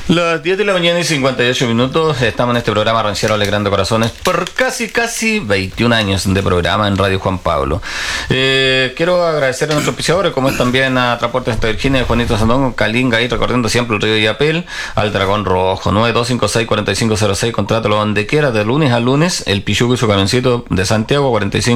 Las 10 de la mañana y 58 minutos, estamos en este programa Ranciero Alegrando Corazones por casi 21 años de programa en Radio Juan Pablo. Quiero agradecer a nuestros auspiciadores, como es también a Transportes Santa Virginia, Juanito Sandón, Calinga, y recorriendo siempre el río Illapel, al Dragón Rojo, 9256-4506, contrátalo donde quiera, de lunes a lunes, el Pichuco y su camioncito de Santiago,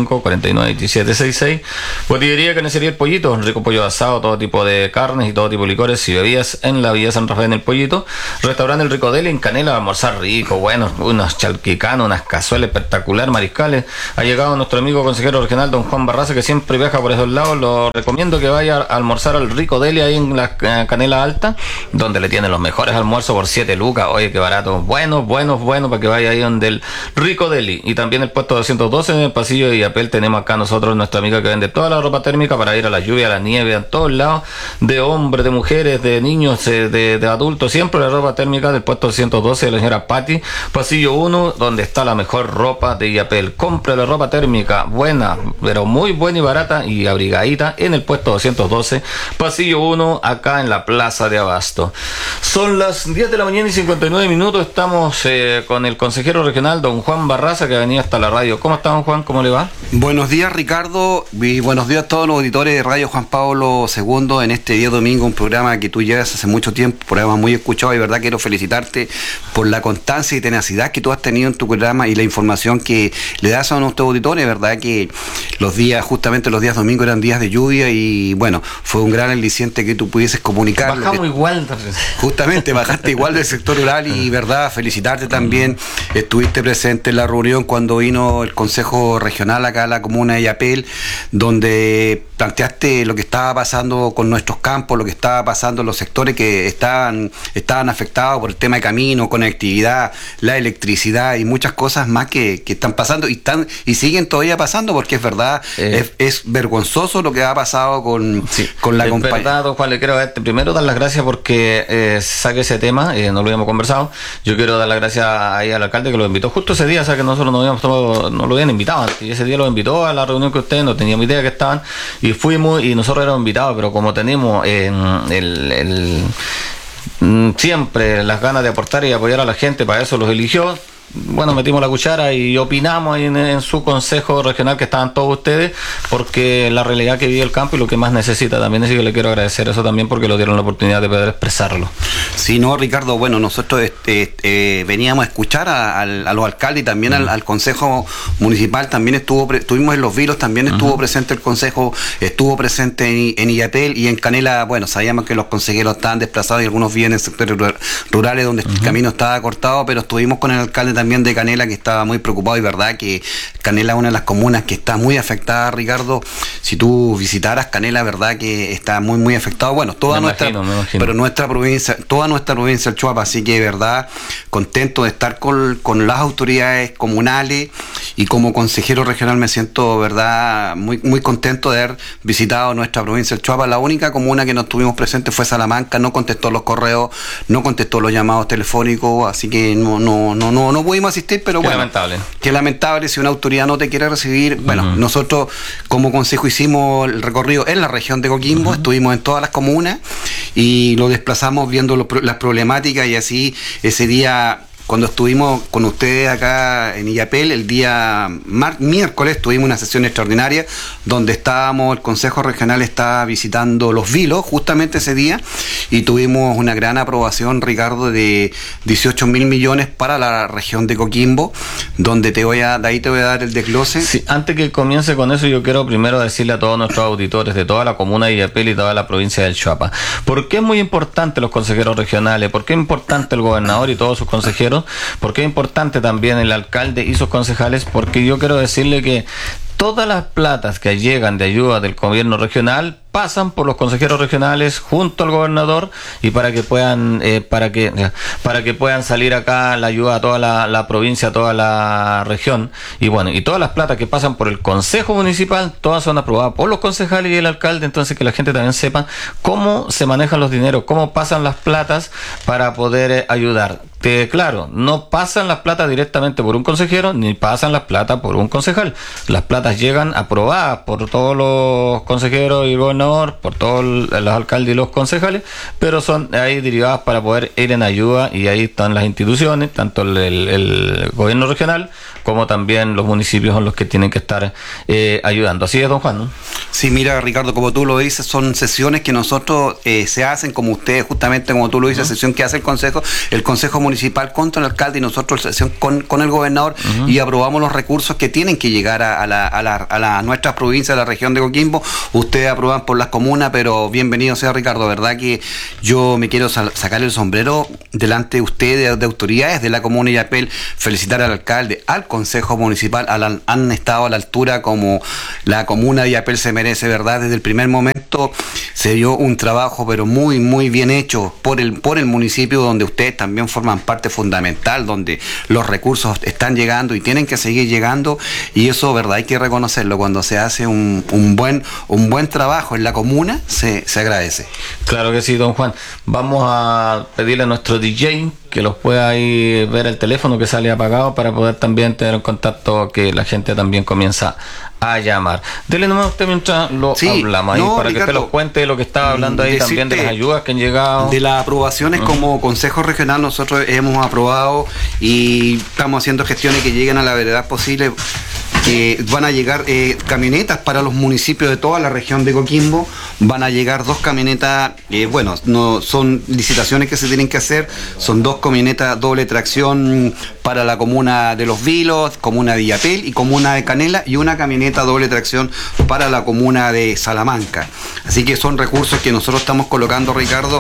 45-49-1766, Botillería Carnicería El Pollito, rico pollo asado, todo tipo de carnes y todo tipo de licores y bebidas en la Villa San Rafael en El Pollito. Restaurante El Rico Deli en Canela, almorzar rico, bueno, unos chalquicanos, unas cazuelas espectacular, mariscales. Ha llegado nuestro amigo consejero regional, don Juan Barraza, que siempre viaja por esos lados. Lo recomiendo que vaya a almorzar al Rico Deli ahí en la Canela Alta, donde le tienen los mejores almuerzos por 7 lucas. Oye, qué barato, bueno, para que vaya ahí donde el Rico Deli. Y también el puesto 212 en el pasillo de Illapel tenemos acá nosotros nuestra amiga que vende toda la ropa térmica para ir a la lluvia, a la nieve, a todos lados, de hombres, de mujeres, de niños, de adultos, siempre la ropa térmica del puesto 112 de la señora Patti, pasillo 1, donde está la mejor ropa de Illapel. Compre la ropa térmica buena, pero muy buena y barata y abrigadita en el puesto 212, pasillo 1, acá en la Plaza de Abasto. Son las 10 de la mañana y 59 minutos, estamos con el consejero regional, don Juan Barraza, que ha venido hasta la radio. ¿Cómo está, don Juan? ¿Cómo le va? Buenos días, Ricardo, y buenos días a todos los auditores de Radio Juan Pablo II en este día domingo, un programa que tú llevas hace mucho tiempo, un programa muy escuchado, y verdad quiero felicitarte por la constancia y tenacidad que tú has tenido en tu programa y la información que le das a nuestros auditores. Verdad que justamente los días domingos eran días de lluvia y bueno, fue un gran aliciente que tú pudieses comunicar. Bajamos igual. Justamente, bajaste igual del sector rural y verdad, felicitarte también. Estuviste presente en la reunión cuando vino el Consejo Regional acá a la comuna de Illapel, donde planteaste lo que estaba pasando con nuestros campos, lo que estaba pasando en los sectores que estaban afectados por el tema de camino, conectividad, la electricidad y muchas cosas más que están pasando y siguen todavía pasando, porque es verdad, es vergonzoso lo que ha pasado con la compañía. Verdad, don Juan, le quiero primero dar las gracias porque saque ese tema, no lo habíamos conversado. Yo quiero dar las gracias ahí al alcalde que lo invitó justo ese día, o sea que nosotros no lo habían invitado antes, y ese día lo invitó a la reunión que ustedes no teníamos idea que estaban, y fuimos y nosotros éramos invitados, pero como tenemos siempre las ganas de aportar y apoyar a la gente, para eso los eligió. Bueno, metimos la cuchara y opinamos ahí en su consejo regional que estaban todos ustedes, porque la realidad que vive el campo y lo que más necesita también, así que le quiero agradecer eso también porque lo dieron la oportunidad de poder expresarlo. Sí, no, Ricardo, bueno, nosotros veníamos a escuchar a los alcaldes y también al consejo municipal, también estuvimos en Los Vilos, también estuvo presente el consejo, estuvo presente en Illapel y en Canela. Bueno, sabíamos que los consejeros estaban desplazados y algunos viven en sectores rurales donde el camino estaba cortado, pero estuvimos con el alcalde también de Canela, que estaba muy preocupado, y verdad que Canela es una de las comunas que está muy afectada, Ricardo. Si tú visitaras Canela, verdad que está muy afectado. Bueno, nuestra provincia, toda nuestra provincia del Choapa, así que verdad, contento de estar con las autoridades comunales, y como consejero regional me siento, verdad, muy contento de haber visitado nuestra provincia del Choapa. La única comuna que no estuvimos presentes fue Salamanca, no contestó los correos, no contestó los llamados telefónicos, así que no pudimos asistir, pero bueno, qué lamentable si una autoridad no te quiere recibir. Bueno, nosotros como consejo hicimos el recorrido en la región de Coquimbo, estuvimos en todas las comunas y lo desplazamos viendo las problemáticas, y así ese día, cuando estuvimos con ustedes acá en Illapel, el día miércoles tuvimos una sesión extraordinaria donde el Consejo Regional estaba visitando Los Vilos justamente ese día, y tuvimos una gran aprobación, Ricardo, de 18.000 millones para la región de Coquimbo, donde de ahí te voy a dar el desglose. Sí, antes que comience con eso, yo quiero primero decirle a todos nuestros auditores de toda la comuna de Illapel y toda la provincia del Choapa, ¿por qué es muy importante los consejeros regionales? ¿Por qué es importante el gobernador y todos sus consejeros? ¿Por qué es importante también el alcalde y sus concejales? Porque yo quiero decirle que todas las platas que llegan de ayuda del gobierno regional pasan por los consejeros regionales junto al gobernador, y para que puedan salir acá la ayuda a toda la provincia, a toda la región. Y bueno, y todas las platas que pasan por el consejo municipal, todas son aprobadas por los concejales y el alcalde. Entonces, que la gente también sepa cómo se manejan los dineros, cómo pasan las platas para poder ayudar. Claro, no pasan las platas directamente por un consejero, ni pasan las platas por un concejal. Las platas platas llegan aprobadas por todos los consejeros y el gobernador, por todos los alcaldes y los concejales, pero son ahí derivadas para poder ir en ayuda, y ahí están las instituciones, tanto el gobierno regional como también los municipios son los que tienen que estar ayudando. Así es, don Juan, ¿no? Sí, mira, Ricardo, como tú lo dices, son sesiones que nosotros se hacen, como ustedes, justamente como tú lo dices, sesión que hace el Consejo Municipal contra el alcalde, y nosotros sesión con el gobernador, y aprobamos los recursos que tienen que llegar a nuestras provincias, a la región de Coquimbo. Ustedes aprueban por las comunas, pero bienvenido sea, Ricardo, verdad que yo me quiero sacar el sombrero delante de ustedes, de autoridades de la comuna de Illapel, felicitar al alcalde, al Consejo Municipal, han estado a la altura como la comuna de Illapel se merece, ¿verdad? Desde el primer momento se dio un trabajo, pero muy, muy bien hecho por el municipio, donde ustedes también forman parte fundamental, donde los recursos están llegando y tienen que seguir llegando, y eso, ¿verdad? Hay que reconocerlo. Cuando se hace un buen trabajo en la comuna, se agradece. Claro que sí, don Juan. Vamos a pedirle a nuestro DJ que los pueda ahí ver el teléfono que sale apagado, para poder también tener en contacto, que la gente también comienza a llamar. Dele nomás usted mientras lo hablamos ahí, para Ricardo, que usted los cuente lo que estaba hablando ahí, también de las ayudas que han llegado. De las aprobaciones como Consejo Regional, nosotros hemos aprobado y estamos haciendo gestiones que lleguen a la brevedad posible. Van a llegar camionetas para los municipios de toda la región de Coquimbo. Van a llegar 2 camionetas, no son licitaciones que se tienen que hacer, son 2 camionetas doble tracción para la comuna de Los Vilos, comuna de Illapel y comuna de Canela, y una camioneta doble tracción para la comuna de Salamanca. Así que son recursos que nosotros estamos colocando, Ricardo,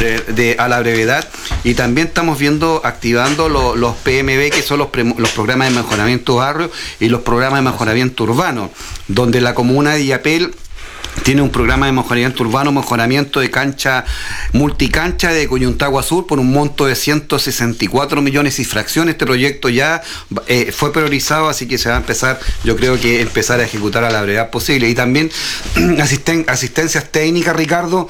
a la brevedad, y también estamos activando los PMB, que son los programas de mejoramiento barrio y los programas de mejoramiento urbano, donde la comuna de Illapel tiene un programa de mejoramiento urbano, mejoramiento de cancha, multicancha de Coyuntagua Sur, por un monto de 164 millones y fracciones. Este proyecto ya fue priorizado, así que se va a empezar, yo creo que empezar a ejecutar a la brevedad posible. Y también asistencias técnicas, Ricardo,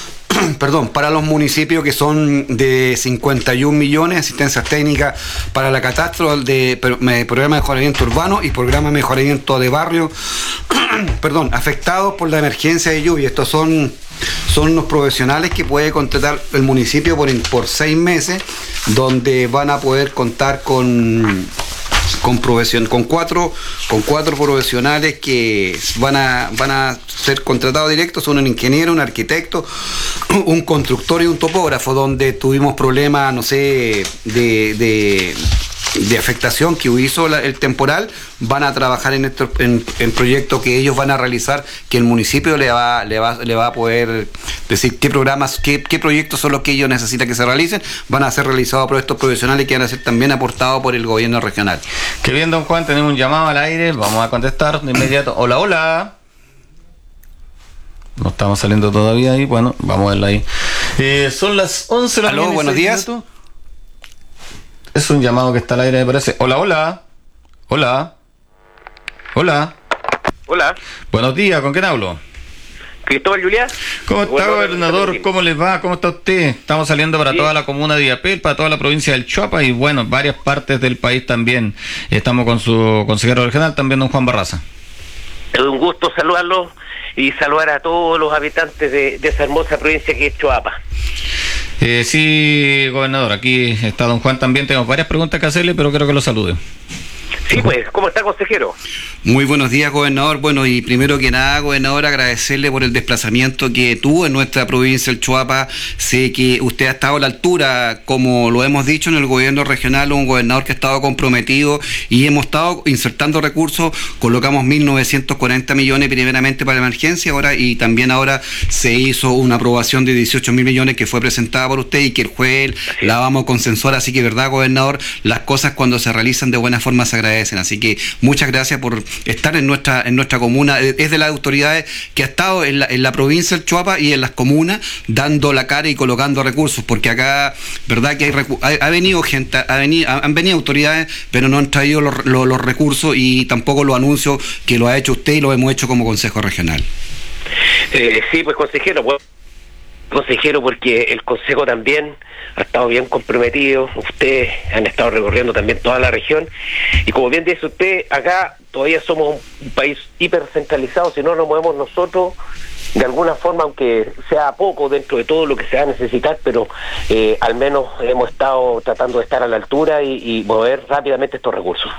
para los municipios, que son de 51 millones, asistencias técnicas para la catástrofe de programa de mejoramiento urbano y programa de mejoramiento de barrio, afectados por la emergencia de lluvia. Estos son los profesionales que puede contratar el municipio por 6 meses, donde van a poder contar con 4 profesionales que van a ser contratados directos. Son un ingeniero, un arquitecto, un constructor y un topógrafo, donde tuvimos problemas, de afectación que hizo el temporal. Van a trabajar en proyectos que ellos van a realizar, que el municipio le va a poder decir qué programas, qué proyectos son los que ellos necesitan que se realicen. Van a ser realizados por estos profesionales, que van a ser también aportados por el gobierno regional. Qué bien, don Juan, tenemos un llamado al aire, vamos a contestar de inmediato. Hola. No estamos saliendo todavía ahí, bueno, vamos a verla ahí. Son las 11 de la mañana. Buenos días. Minutos. Es un llamado que está al aire, me parece. Hola. Buenos días, ¿con quién hablo? Cristóbal Juliá. ¿Cómo está, gobernador? ¿Cómo les va? ¿Cómo está usted? Estamos saliendo para toda la comuna de Illapel, para toda la provincia del Choapa y varias partes del país también. Estamos con su consejero regional, también don Juan Barraza. Es un gusto saludarlo y saludar a todos los habitantes de esa hermosa provincia que es Choapa. Sí, gobernador, aquí está don Juan también. Tenemos varias preguntas que hacerle, pero quiero que lo salude. Sí, pues, ¿cómo está, consejero? Muy buenos días, gobernador. Bueno, y primero que nada, gobernador, agradecerle por el desplazamiento que tuvo en nuestra provincia, el Choapa. Sé que usted ha estado a la altura, como lo hemos dicho, en el gobierno regional, un gobernador que ha estado comprometido, y hemos estado insertando recursos. Colocamos 1.940 millones primeramente para la emergencia, y también ahora se hizo una aprobación de 18.000 millones que fue presentada por usted y que el jueves la vamos a consensuar. Así que, verdad, gobernador, las cosas cuando se realizan de buena forma se agradecen. Así que muchas gracias por estar en nuestra comuna. Es de las autoridades que ha estado en la provincia del Choapa y en las comunas dando la cara y colocando recursos, porque acá, verdad que ha venido gente, han venido autoridades, pero no han traído los recursos, y tampoco los anuncios que lo ha hecho usted y lo hemos hecho como Consejo Regional. Sí, pues, consejero, porque el Consejo también ha estado bien comprometido. Ustedes han estado recorriendo también toda la región, y como bien dice usted, acá todavía somos un país hipercentralizado. Si no nos movemos nosotros, de alguna forma, aunque sea poco dentro de todo lo que se va a necesitar, pero al menos hemos estado tratando de estar a la altura y mover rápidamente estos recursos.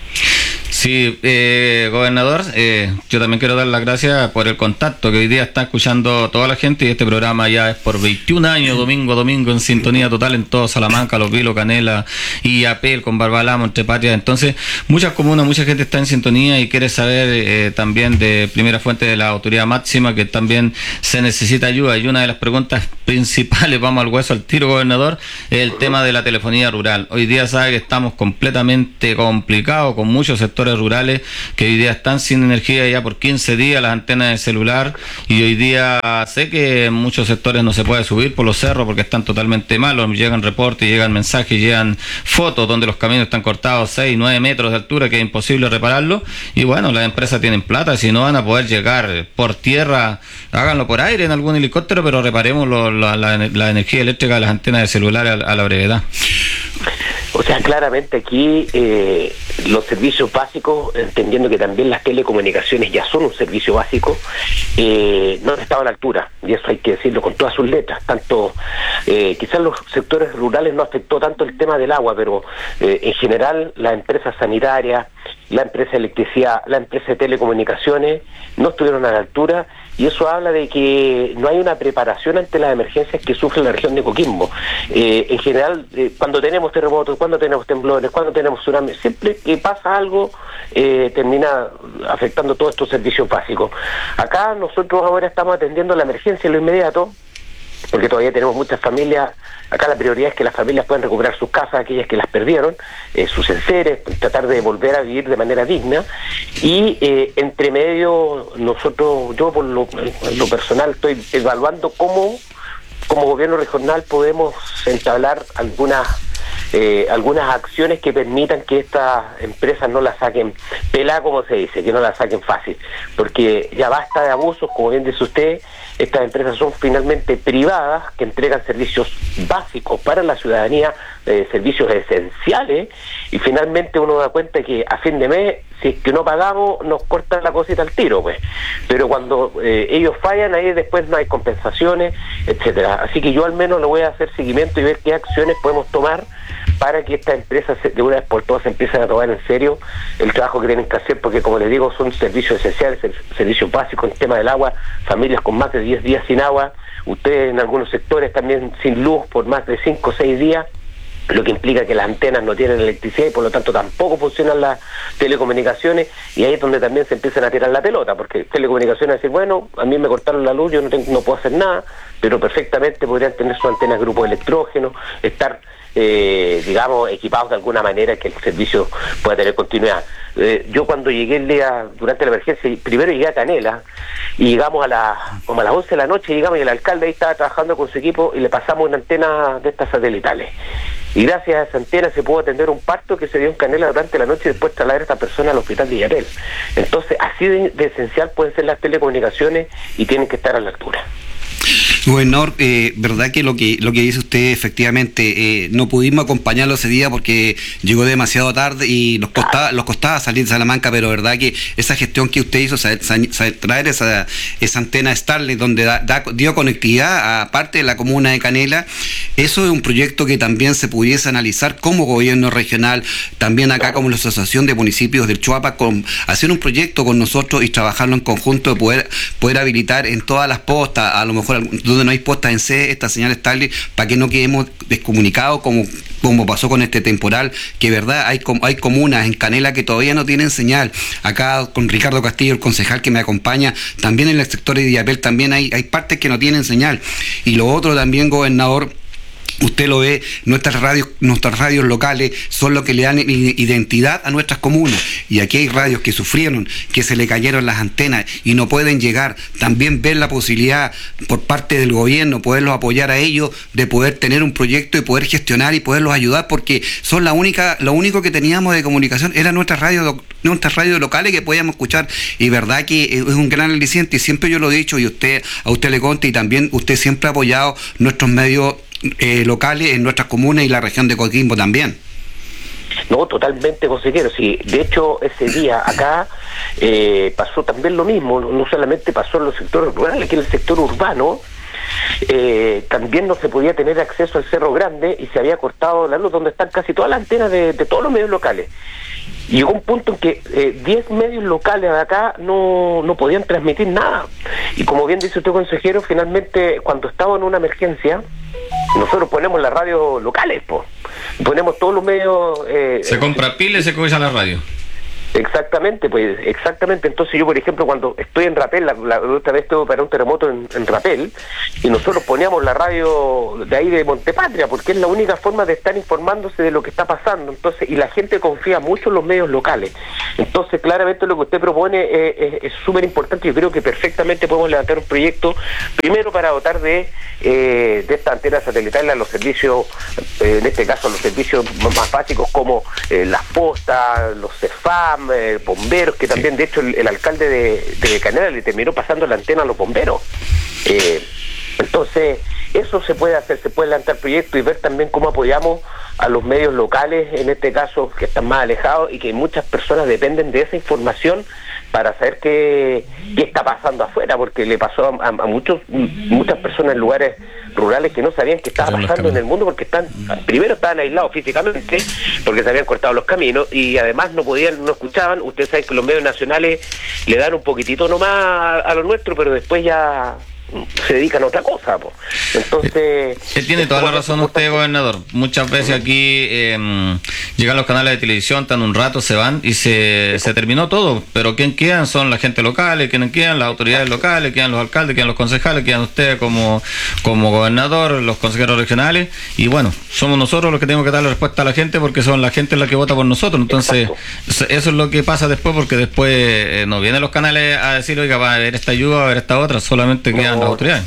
Sí, gobernador, yo también quiero dar las gracias por el contacto que hoy día está escuchando toda la gente, y este programa ya es por 21 años, domingo a domingo, en sintonía total en todo Salamanca, Los Vilos, Canela y Apel, con Barbalamo, Entre Patrias. Entonces, muchas comunas, mucha gente está en sintonía y quiere saber también de primera fuente de la autoridad máxima que también se necesita ayuda. Y una de las preguntas principales, vamos al hueso, al tiro, gobernador, es el tema de la telefonía rural. Hoy día sabe que estamos completamente complicados con muchos sectores rurales que hoy día están sin energía ya por 15 días, las antenas de celular, y hoy día sé que en muchos sectores no se puede subir por los cerros porque están totalmente malos, llegan reportes, llegan mensajes, llegan fotos donde los caminos están cortados 6, 9 metros de altura, que es imposible repararlo, y bueno, las empresas tienen plata, si no van a poder llegar por tierra, háganlo por aire en algún helicóptero, pero reparemos la energía eléctrica de las antenas de celular a la brevedad. O sea, claramente aquí los servicios básicos, entendiendo que también las telecomunicaciones ya son un servicio básico, no han estado a la altura, y eso hay que decirlo con todas sus letras. Tanto quizás los sectores rurales no afectó tanto el tema del agua, pero en general las empresas sanitarias, la empresa de electricidad, la empresa de telecomunicaciones no estuvieron a la altura, y eso habla de que no hay una preparación ante las emergencias que sufre la región de Coquimbo. En general, cuando tenemos terremotos, cuando tenemos temblores, cuando tenemos tsunamis, siempre que pasa algo, termina afectando todos estos servicios básicos. Acá nosotros ahora estamos atendiendo la emergencia en lo inmediato, porque todavía tenemos muchas familias. Acá la prioridad es que las familias puedan recuperar sus casas, aquellas que las perdieron, sus enseres, tratar de volver a vivir de manera digna, y entre medio nosotros, yo por lo personal estoy evaluando cómo como gobierno regional podemos entablar algunas acciones que permitan que estas empresas no la saquen pelada, como se dice, que no la saquen fácil, porque ya basta de abusos, como bien dice usted. Estas empresas son finalmente privadas que entregan servicios básicos para la ciudadanía, servicios esenciales, y finalmente uno da cuenta que a fin de mes, si es que no pagamos, nos cortan la cosita al tiro, pues. Pero cuando ellos fallan, ahí después no hay compensaciones, etcétera. Así que yo al menos le voy a hacer seguimiento y ver qué acciones podemos tomar para que estas empresas de una vez por todas empiecen a tomar en serio el trabajo que tienen que hacer, porque como les digo, son servicios esenciales, servicios básicos. En el tema del agua, familias con más de 10 días sin agua, ustedes en algunos sectores también sin luz por más de 5 o 6 días, lo que implica que las antenas no tienen electricidad y por lo tanto tampoco funcionan las telecomunicaciones, y ahí es donde también se empiezan a tirar la pelota, porque telecomunicaciones decir, bueno, a mí me cortaron la luz, yo no puedo hacer nada, pero perfectamente podrían tener sus antenas grupo de electrógeno, estar digamos, equipados de alguna manera que el servicio pueda tener continuidad. Yo cuando llegué el día, durante la emergencia, primero llegué a Canela, y llegamos como a las 11 de la noche, llegamos y el alcalde ahí estaba trabajando con su equipo y le pasamos una antena de estas satelitales. Y gracias a esa antena se pudo atender un parto que se dio en Canela durante la noche y después trasladar a esta persona al hospital de Yapel. Entonces, así de esencial pueden ser las telecomunicaciones y tienen que estar a la altura. Gobernador, verdad que lo que dice usted, efectivamente, no pudimos acompañarlo ese día porque llegó demasiado tarde y nos costaba salir de Salamanca, pero verdad que esa gestión que usted hizo, traer esa antena Starlink donde dio conectividad a parte de la comuna de Canela, eso es un proyecto que también se pudiese analizar como gobierno regional, también acá como la Asociación de Municipios del Choapa, hacer un proyecto con nosotros y trabajarlo en conjunto, de poder habilitar en todas las postas, a lo mejor donde no hay postas en C, esta señal Starlink, para que no quedemos descomunicados como pasó con este temporal, que verdad hay comunas en Canela que todavía no tienen señal. Acá con Ricardo Castillo, el concejal que me acompaña, también en el sector de Yapel también hay partes que no tienen señal. Y lo otro también, gobernador, usted lo ve, nuestras radios locales son lo que le dan identidad a nuestras comunas, y aquí hay radios que sufrieron, que se le cayeron las antenas y no pueden llegar. También ver la posibilidad por parte del gobierno, poderlos apoyar a ellos, de poder tener un proyecto y poder gestionar y poderlos ayudar, porque son lo único que teníamos de comunicación eran nuestras radios locales que podíamos escuchar, y verdad que es un gran aliciente, y siempre yo lo he dicho, y a usted le consta, y también usted siempre ha apoyado nuestros medios locales en nuestras comunas y la región de Coquimbo también. No, totalmente, consejero. Sí, de hecho, ese día acá pasó también lo mismo. No solamente pasó en los sectores rurales, que en el sector urbano también no se podía tener acceso al Cerro Grande y se había cortado la luz donde están casi todas las antenas de todos los medios locales. Y llegó un punto en que 10 medios locales de acá no podían transmitir nada. Y como bien dice usted, consejero, finalmente cuando estaba en una emergencia, nosotros ponemos las radios locales, ponemos todos los medios... se compra pila y se coge a la radio. Exactamente, pues exactamente. Entonces yo, por ejemplo, cuando estoy en Rapel, la otra vez estuve para un terremoto en Rapel, y nosotros poníamos la radio de ahí de Montepatria, porque es la única forma de estar informándose de lo que está pasando. Entonces, y la gente confía mucho en los medios locales. Entonces, claramente lo que usted propone es súper importante. Yo creo que perfectamente podemos levantar un proyecto, primero para dotar de esta antena satelital a los servicios, en este caso los servicios más básicos como las postas, los CEFAM, bomberos, que también, de hecho, el alcalde de Canela le terminó pasando la antena a los bomberos. Entonces, eso se puede hacer, se puede levantar proyectos y ver también cómo apoyamos a los medios locales, en este caso, que están más alejados y que muchas personas dependen de esa información para saber qué está pasando afuera, porque le pasó a muchas personas en lugares rurales que no sabían qué estaba pasando en el mundo, porque primero estaban aislados físicamente, porque se habían cortado los caminos, y además no escuchaban. Ustedes saben que los medios nacionales le dan un poquitito nomás a lo nuestro, pero después ya se dedican a otra cosa, po. Entonces tiene toda la razón usted, gobernador. Muchas veces aquí llegan los canales de televisión, están un rato, se van y se terminó todo, pero ¿quién quedan? Son la gente local, ¿quiénes quedan? Las autoridades locales, quedan los alcaldes, quedan los concejales, quedan ustedes como gobernador, los consejeros regionales, y bueno, somos nosotros los que tenemos que dar la respuesta a la gente, porque son la gente la que vota por nosotros. Entonces, eso es lo que pasa después, porque después no vienen los canales a decir, oiga, va a haber esta ayuda, va a haber esta otra, solamente quedan las autoridades.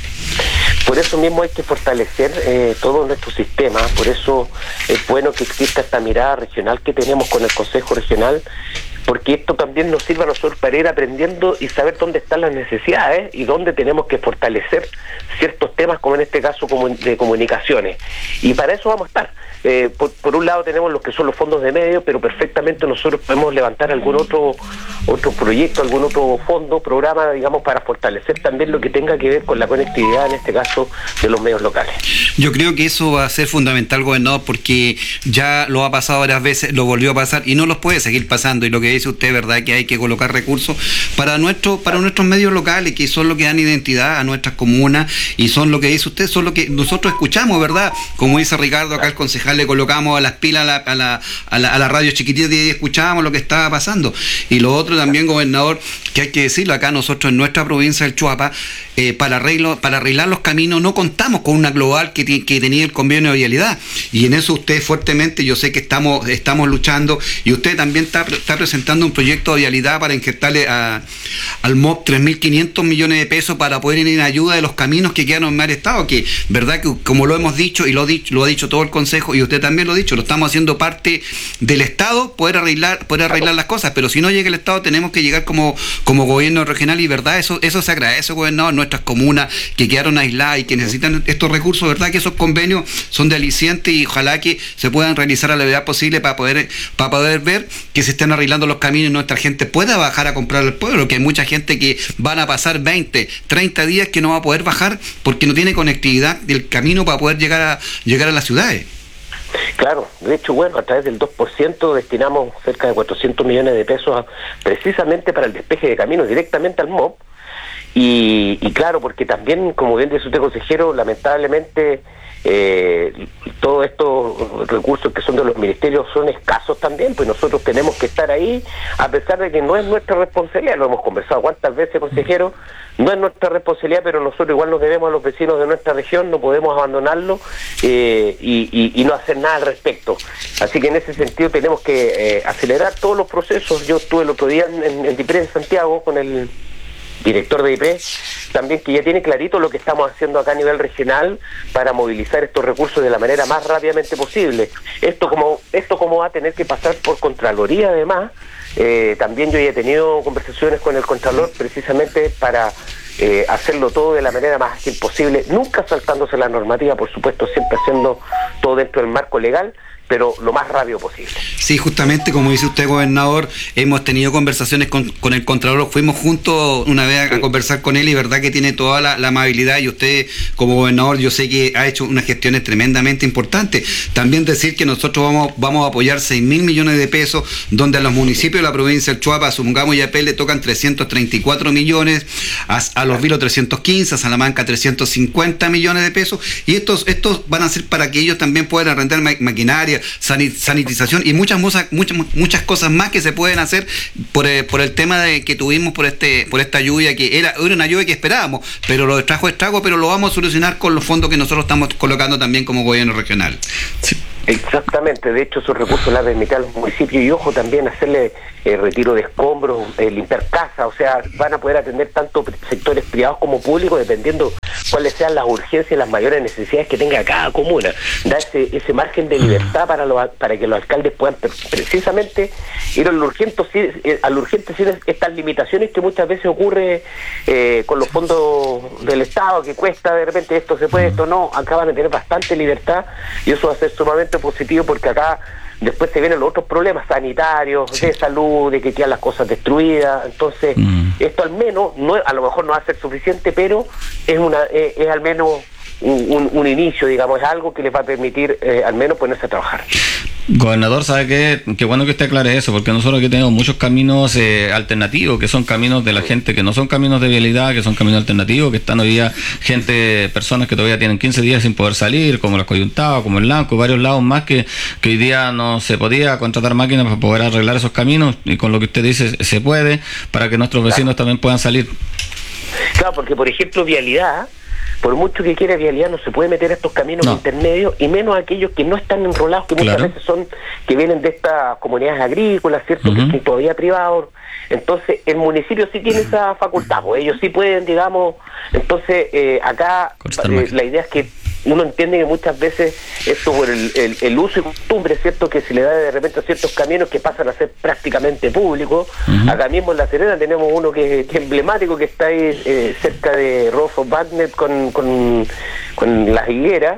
Por eso mismo hay que fortalecer todo nuestro sistema. Por eso es bueno que exista esta mirada regional que tenemos con el Consejo Regional, porque esto también nos sirve a nosotros para ir aprendiendo y saber dónde están las necesidades y dónde tenemos que fortalecer ciertos temas, como en este caso de comunicaciones. Y para eso vamos a estar. Por un lado tenemos los que son los fondos de medios, pero perfectamente nosotros podemos levantar algún otro proyecto, algún otro fondo, programa, digamos, para fortalecer también lo que tenga que ver con la conectividad, en este caso, de los medios locales. Yo creo que eso va a ser fundamental, gobernador, porque ya lo ha pasado varias veces, lo volvió a pasar y no los puede seguir pasando. Y lo que dice usted, ¿verdad?, que hay que colocar recursos para nuestros medios locales, que son lo que dan identidad a nuestras comunas, y son lo que dice usted, son lo que nosotros escuchamos, ¿verdad? Como dice Ricardo, acá el concejal le colocamos a las pilas a la radio chiquitita y escuchábamos lo que estaba pasando. Y lo otro también, gobernador, que hay que decirlo, acá nosotros en nuestra provincia del Choapa, para arreglar los caminos no contamos con una global que tenía el convenio de vialidad, y en eso usted fuertemente, yo sé que estamos luchando, y usted también está presentando un proyecto de vialidad para injertarle al MOP 3.500 millones de pesos para poder ir en ayuda de los caminos que quedaron en mal estado, que verdad que como lo hemos dicho y lo ha dicho todo el Consejo, y usted también lo ha dicho, lo estamos haciendo parte del Estado, poder arreglar las cosas, pero si no llega el Estado tenemos que llegar como gobierno regional, y verdad, eso se agradece, gobernador, nuestras comunas que quedaron aisladas y que necesitan estos recursos, verdad que esos convenios son de aliciente, y ojalá que se puedan realizar a la brevedad posible para poder ver que se estén arreglando los caminos y nuestra gente pueda bajar a comprar al pueblo, que hay mucha gente que van a pasar 20, 30 días que no va a poder bajar porque no tiene conectividad del camino para poder llegar a las ciudades. Claro, de hecho, bueno, a través del 2% destinamos cerca de 400 millones de pesos precisamente para el despeje de caminos directamente al MOP, y claro, porque también, como bien dice usted, consejero, lamentablemente todos estos recursos que son de los ministerios son escasos también, pues nosotros tenemos que estar ahí, a pesar de que no es nuestra responsabilidad. Lo hemos conversado cuántas veces, consejero, no es nuestra responsabilidad, pero nosotros igual nos debemos a los vecinos de nuestra región, no podemos abandonarlo y no hacer nada al respecto. Así que en ese sentido tenemos que acelerar todos los procesos. Yo estuve el otro día en DIPRE en Santiago con el director de DIPRE, también, que ya tiene clarito lo que estamos haciendo acá a nivel regional para movilizar estos recursos de la manera más rápidamente posible. Esto como va a tener que pasar por Contraloría, además, también yo ya he tenido conversaciones con el Contralor precisamente para hacerlo todo de la manera más ágil posible, nunca saltándose la normativa, por supuesto, siempre haciendo todo dentro del marco legal, pero lo más rápido posible. Sí, justamente como dice usted, gobernador, hemos tenido conversaciones con el Contralor, fuimos juntos una vez a conversar con él y verdad que tiene toda la amabilidad, y usted como gobernador yo sé que ha hecho unas gestiones tremendamente importantes. También decir que nosotros vamos a apoyar 6.000 millones de pesos, donde a los municipios de la provincia del Choapa, a Sungamo y Apé le tocan 334 millones, a Los Vilos 315, a Salamanca 350 millones de pesos, y estos van a ser para que ellos también puedan arrendar maquinaria, sanitización y muchas cosas más que se pueden hacer por el tema de que tuvimos por esta lluvia, que era una lluvia que esperábamos, pero lo trajo estrago, pero lo vamos a solucionar con los fondos que nosotros estamos colocando también como gobierno regional. Sí. Exactamente, de hecho esos recursos la permiten a los municipios, y ojo también hacerle retiro de escombros, limpiar casas, o sea, van a poder atender tanto sectores privados como públicos dependiendo cuáles sean las urgencias y las mayores necesidades que tenga cada comuna. Da ese margen de libertad para que los alcaldes puedan precisamente ir al urgente sin estas limitaciones que muchas veces ocurre con los fondos del Estado, que cuesta de repente esto se puede, esto no. Acá van a tener bastante libertad y eso va a ser sumamente positivo, porque acá después se vienen los otros problemas sanitarios, de salud, de que quedan las cosas destruidas. Entonces esto al menos a lo mejor no va a ser suficiente, pero es al menos un inicio, digamos, es algo que les va a permitir al menos ponerse a trabajar. Gobernador, ¿sabe qué? Qué bueno que usted aclare eso, porque nosotros aquí tenemos muchos caminos alternativos, que son caminos de la gente, que no son caminos de vialidad, que son caminos alternativos, que están hoy día personas que todavía tienen 15 días sin poder salir, como las Coyuntadas, como el Lanco, varios lados más que hoy día no se podía contratar máquinas para poder arreglar esos caminos, y con lo que usted dice se puede, para que nuestros vecinos también puedan salir. Claro, porque por ejemplo vialidad, por mucho que quiera vialidad, no se puede meter a estos caminos intermedios, y menos aquellos que no están enrolados, que muchas veces que vienen de estas comunidades agrícolas, ¿cierto? Que son todavía privados. Entonces el municipio sí tiene esa facultad, pues ellos sí pueden, digamos. Entonces acá la idea es que uno entiende que muchas veces esto por el uso y costumbre, ¿cierto?, que se le da de repente a ciertos caminos que pasan a ser prácticamente públicos. Acá mismo en La Serena tenemos uno que es emblemático, que está ahí cerca de Rodolfo Wagner con las higueras.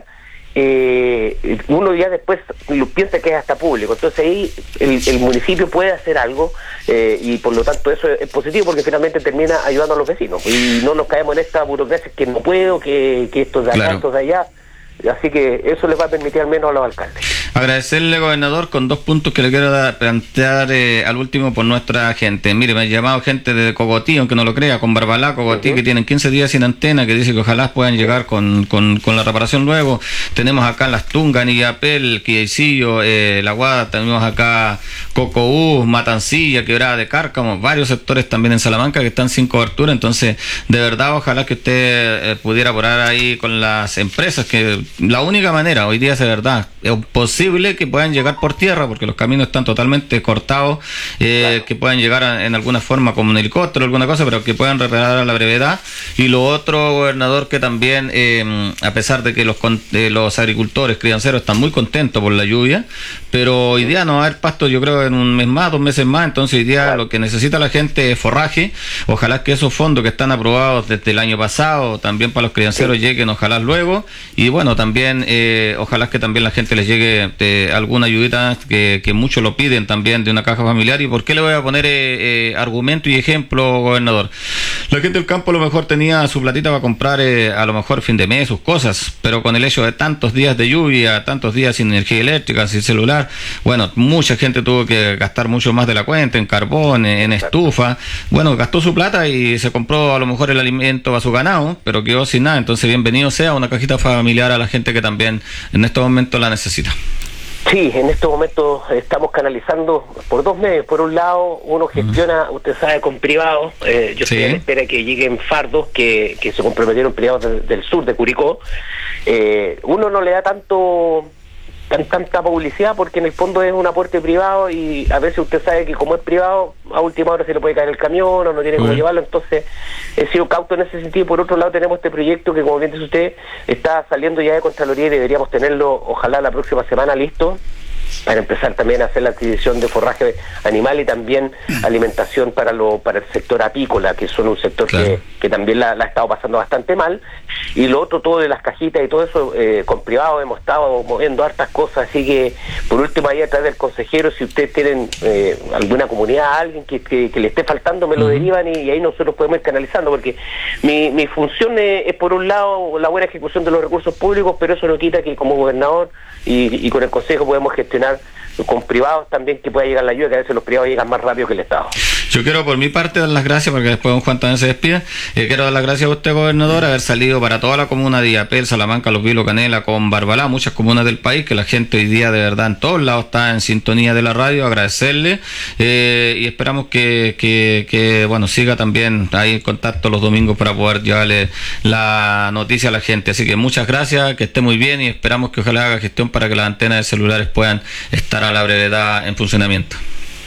Uno ya después piensa que es hasta público, entonces ahí el municipio puede hacer algo, y por lo tanto eso es positivo, porque finalmente termina ayudando a los vecinos y no nos caemos en esta burocracia que no puedo, que esto de acá, esto de allá. Así que eso les va a permitir al menos a los alcaldes. Agradecerle, gobernador, con 2 puntos que le quiero plantear al último por nuestra gente. Mire, me ha llamado gente de Cogotí, aunque no lo crea, con Barbalá, Cogotí, que tienen 15 días sin antena, que dice que ojalá puedan llegar con la reparación luego. Tenemos acá en Las Tungas, Niguiapel, Quillaycillo, La Guada, tenemos acá Cocoú, Matancilla, Quebrada de Cárcamo, varios sectores también en Salamanca que están sin cobertura. Entonces, de verdad, ojalá que usted pudiera orar ahí con las empresas, que la única manera hoy día es de verdad es posible que puedan llegar por tierra, porque los caminos están totalmente cortados, que puedan llegar en alguna forma como un helicóptero o alguna cosa, pero que puedan reparar a la brevedad. Y lo otro, gobernador, que también a pesar de que los agricultores crianceros están muy contentos por la lluvia, pero hoy día no va a haber pasto, yo creo, en un mes más, 2 meses más. Entonces hoy día lo que necesita la gente es forraje. Ojalá que esos fondos que están aprobados desde el año pasado también para los crianceros lleguen, ojalá luego. Y bueno, también ojalá que también la gente les llegue alguna ayudita, que muchos lo piden también, de una caja familiar. ¿Y por qué le voy a poner argumento y ejemplo, gobernador? La gente del campo a lo mejor tenía su platita para comprar a lo mejor fin de mes sus cosas, pero con el hecho de tantos días de lluvia, tantos días sin energía eléctrica, sin celular, bueno, mucha gente tuvo que gastar mucho más de la cuenta en carbón, en estufa. Bueno, gastó su plata y se compró a lo mejor el alimento para su ganado, pero quedó sin nada. Entonces bienvenido sea una cajita familiar a la gente que también en estos momentos la necesita. Sí, en estos momentos estamos canalizando por 2 medios. Por un lado, uno gestiona, usted sabe, con privados. Yo estoy a la espera que lleguen fardos que se comprometieron, privados del sur, de Curicó. Uno no le da tanta publicidad, porque en el fondo es un aporte privado, y a veces usted sabe que como es privado, a última hora se le puede caer el camión o no tiene cómo llevarlo. Entonces he sido cauto en ese sentido. Por otro lado, tenemos este proyecto que, como bien dice usted, está saliendo ya de Contraloría y deberíamos tenerlo, ojalá la próxima semana, listo, para empezar también a hacer la adquisición de forraje animal y también alimentación para el sector apícola, que son un sector que también la ha estado pasando bastante mal. Y lo otro, todo de las cajitas y todo eso, con privado hemos estado moviendo hartas cosas, así que por último ahí a través del consejero, si ustedes tienen alguna comunidad, alguien que le esté faltando, me lo derivan y ahí nosotros podemos ir canalizando, porque mi función es por un lado la buena ejecución de los recursos públicos, pero eso no quita que como gobernador y con el consejo podemos gestionar con privados también que pueda llegar la ayuda, que a veces los privados llegan más rápido que el Estado. Yo quiero por mi parte dar las gracias, porque después don Juan también se despide. Quiero dar las gracias a usted, gobernador, haber salido para toda la comuna de Illapel, Salamanca, Los Vilos, Canela, con Barbalá, muchas comunas del país, que la gente hoy día de verdad en todos lados está en sintonía de la radio. Agradecerle y esperamos que bueno, siga también ahí en contacto los domingos para poder llevarle la noticia a la gente. Así que muchas gracias, que esté muy bien y esperamos que ojalá haga gestión para que las antenas de celulares puedan estar a la brevedad en funcionamiento.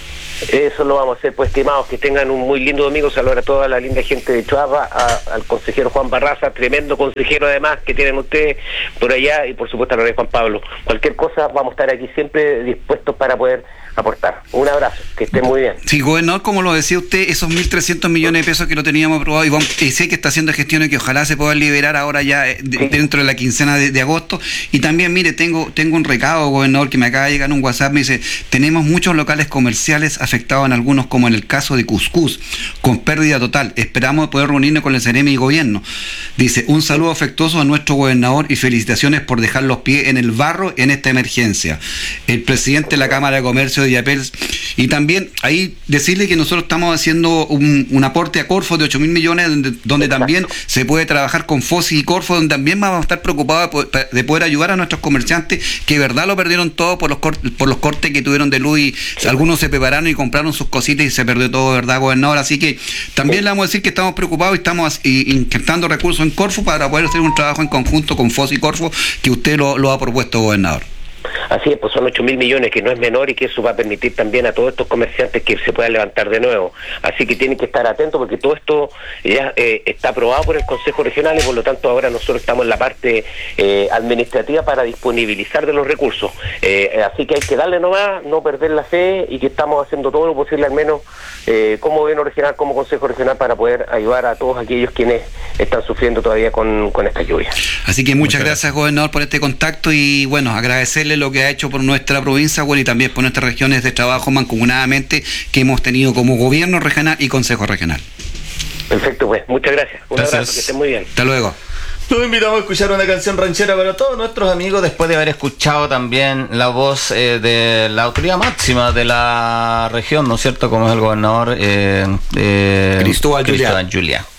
Eso lo vamos a hacer, pues, estimados, que tengan un muy lindo domingo. Saludar a toda la linda gente de Chuapa, al consejero Juan Barraza, tremendo consejero además que tienen ustedes por allá, y por supuesto a la Rey Juan Pablo. Cualquier cosa vamos a estar aquí siempre dispuestos para poder aportar. Un abrazo, que estén muy bien. Sí, gobernador, como lo decía usted, esos 1.300 millones de pesos que lo teníamos aprobado y sé que está haciendo gestiones que ojalá se puedan liberar ahora ya dentro de la quincena de agosto. Y también, mire, tengo un recado, gobernador, que me acaba de llegar un WhatsApp, me dice: tenemos muchos locales comerciales afectados en algunos, como en el caso de Cuscús, con pérdida total. Esperamos poder reunirnos con el Ceremi y gobierno. Dice: un saludo afectuoso a nuestro gobernador y felicitaciones por dejar los pies en el barro en esta emergencia. El presidente de la Cámara de Comercio de Illapel. Y también ahí decirle que nosotros estamos haciendo un aporte a Corfo de 8.000 millones, donde también se puede trabajar con FOSI y Corfo, donde también vamos a estar preocupados de poder ayudar a nuestros comerciantes que de verdad lo perdieron todo por los cortes que tuvieron de luz, y algunos se prepararon y compraron sus cositas y se perdió todo, ¿verdad, gobernador? Así que también le vamos a decir que estamos preocupados y estamos inyectando recursos en Corfo para poder hacer un trabajo en conjunto con FOSI y Corfo, que usted lo ha propuesto, gobernador. Así es, pues son 8.000 millones, que no es menor, y que eso va a permitir también a todos estos comerciantes que se puedan levantar de nuevo. Así que tienen que estar atentos, porque todo esto ya está aprobado por el Consejo Regional, y por lo tanto ahora nosotros estamos en la parte administrativa para disponibilizar de los recursos. Así que hay que darle nomás, no perder la fe, y que estamos haciendo todo lo posible, al menos como gobierno regional, como Consejo Regional, para poder ayudar a todos aquellos quienes están sufriendo todavía con esta lluvia. Así que muchas gracias, gobernador, por este contacto, y bueno, agradecerle lo que ha hecho por nuestra provincia, bueno, y también por nuestras regiones de trabajo mancomunadamente que hemos tenido como gobierno regional y consejo regional. Perfecto, pues, muchas gracias. Un abrazo, que estén muy bien. Hasta luego. Los invitamos a escuchar una canción ranchera para todos nuestros amigos, después de haber escuchado también la voz de la autoridad máxima de la región, ¿no es cierto?, como es el gobernador Cristóbal Juliá.